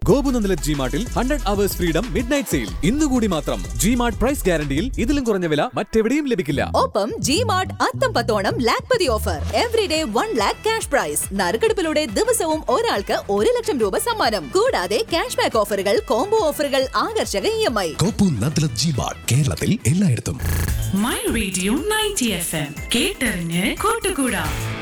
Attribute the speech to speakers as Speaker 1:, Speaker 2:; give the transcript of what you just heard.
Speaker 1: ഗോപുനന്ദല ജിമാർട്ടിൽ 100 hours freedom midnight sale ഇന്നുകൂടി മാത്രം. G-Mart price ഗ്യാരണ്ടിയിൽ ഇതിലും കുറഞ്ഞ വില മറ്റെവിടെയും ലഭിക്കില്ല.
Speaker 2: ഒപ്പം ജിമാർട്ട് അത്തം പത്തോണം Lakhpati offer. Everyday 1 lakh cash prize. നറുക്കെടുപ്പിലൂടെ ദിവസവും ഒരാൾക്ക് 1 ലക്ഷം രൂപ സമ്മാനം. കൂടാതെ ക്യാഷ് ബാക്ക് ഓഫറുകൾ, കോംബോ ഓഫറുകൾ, ആകർഷക EMI.
Speaker 3: ഗോപുനന്ദല ജിമാർട്ട് കേരളത്തിൽ എല്ലായിടത്തും.
Speaker 4: മൈ റേഡിയോ 90 FM കേട്ടറിഞ്ഞ് കൂട്ടുകൂടാ.